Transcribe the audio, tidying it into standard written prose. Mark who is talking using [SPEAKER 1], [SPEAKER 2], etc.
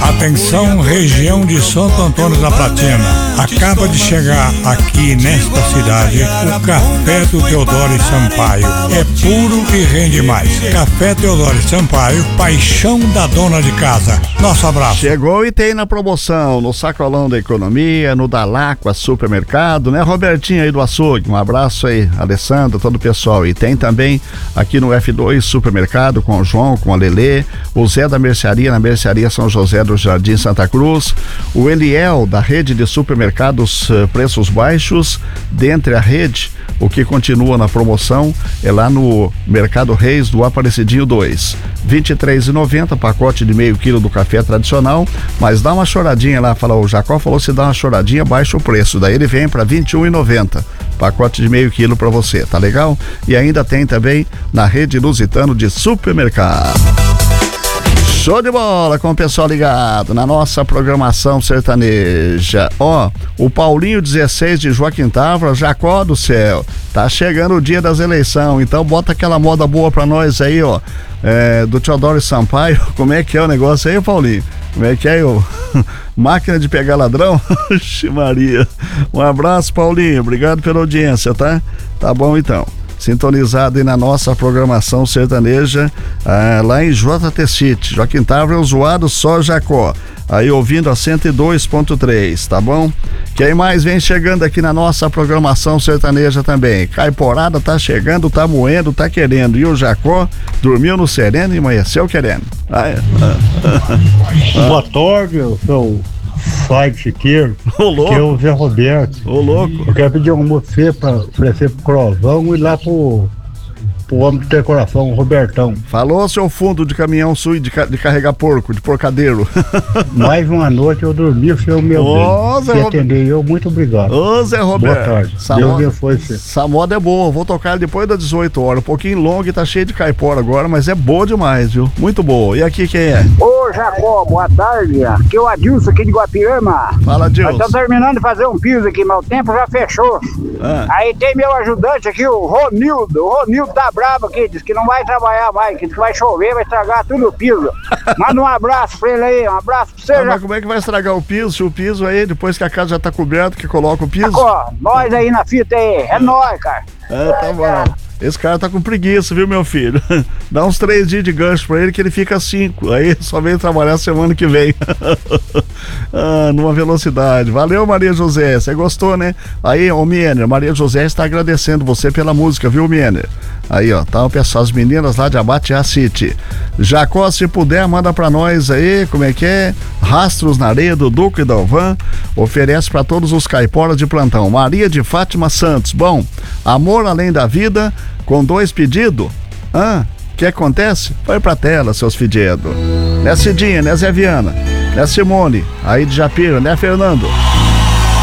[SPEAKER 1] Atenção, região de Santo Antônio da Platina. Acaba de chegar aqui nesta cidade o Café do Teodoro Sampaio. É puro e rende mais. Café Teodoro Sampaio, paixão da dona de casa. Nosso abraço.
[SPEAKER 2] Chegou e tem na promoção, no Sacolão da Economia, no Dalacqua Supermercado, né, Robertinho aí do açougue, um abraço aí, Alessandra, todo o pessoal. E tem também aqui no F2 Supermercado com o João, com a Lelê, o Zé da Mercearia, na Mercearia São José do Jardim Santa Cruz, o Eliel da rede de supermercados Preços Baixos. Dentre a rede, o que continua na promoção é lá no Mercado Reis do Aparecidinho 2, R$23,90, pacote de meio quilo do café tradicional, mas dá uma choradinha lá, o Jacó falou, se dá uma choradinha, baixa o preço, daí ele vem para R$21,90, pacote de meio quilo para você, tá legal? E ainda tem também na rede Lusitano de supermercado. Show de bola com o pessoal ligado na nossa programação sertaneja. Ó, o Paulinho 16 de Joaquim Távora, Jacó do céu, tá chegando o dia das eleições, então bota aquela moda boa pra nós aí, ó, do Teodoro Sampaio. Como é que é o negócio aí, Paulinho? Como é que é, máquina de pegar ladrão? Oxi Maria. Um abraço, Paulinho, obrigado pela audiência, tá? Tá bom então. Sintonizado aí na nossa programação sertaneja, lá em JT City, Joaquim Távora, zoado só Jacó, aí ouvindo a 102.3, tá bom? Quem mais vem chegando aqui na nossa programação sertaneja também? Caiporada tá chegando, tá moendo, tá querendo, e o Jacó dormiu no sereno e amanheceu querendo.
[SPEAKER 3] Boa tarde, eu sou Sai Chiqueiro, que é o Zé Roberto.
[SPEAKER 2] Ô louco.
[SPEAKER 3] Eu quero pedir um você pra oferecer pro Crozão e lá pro homem de decoração, o Robertão.
[SPEAKER 2] Falou, seu fundo de caminhão sul de carregar porco, de porcadeiro.
[SPEAKER 3] Mais uma noite eu dormi, o senhor meu bem. Se atender eu, muito obrigado.
[SPEAKER 2] Ô Zé Roberto.
[SPEAKER 3] Boa tarde. Deus abençoe você.
[SPEAKER 2] Essa moda é boa, vou tocar depois das 18 horas. Um pouquinho longa e tá cheio de caipora agora, mas é boa demais, viu? Muito boa. E aqui quem é?
[SPEAKER 4] Ô Jacó, boa tarde. Aqui é o Adilson aqui de Guapirama.
[SPEAKER 2] Fala, Adilson.
[SPEAKER 4] Nós estamos terminando de fazer um piso aqui, mas o tempo já fechou. Aí tem meu ajudante aqui, o Ronildo. O Ronildo tá bravo aqui, diz que não vai trabalhar mais, que diz que vai chover, vai estragar tudo o piso. Manda um abraço pra ele aí, um abraço pra você.
[SPEAKER 2] Mas como é que vai estragar o piso? Se o piso aí, depois que a casa já tá coberta, que coloca o piso?
[SPEAKER 4] Jacó, nós aí na fita aí, é nóis, cara.
[SPEAKER 2] Tá bom. Esse cara tá com preguiça, viu, meu filho? Dá uns 3 dias de gancho pra ele que ele fica 5. Aí só vem trabalhar semana que vem. Numa velocidade. Valeu, Maria José. Você gostou, né? Aí, ô Miener, Maria José está agradecendo você pela música, viu, Miener? Aí, ó, tá o pessoal, as meninas lá de Abateá City. Jacó, se puder, manda pra nós aí, como é que é? Rastros na areia do Duque e Dalvan. Oferece pra todos os caiporas de plantão. Maria de Fátima Santos. Bom, amor além da vida, com 2 pedidos. O que acontece? Vai pra tela, seus fedidos. Né, Cidinha, né, Zé Viana? Né, Simone? Aí de Japira, né, Fernando?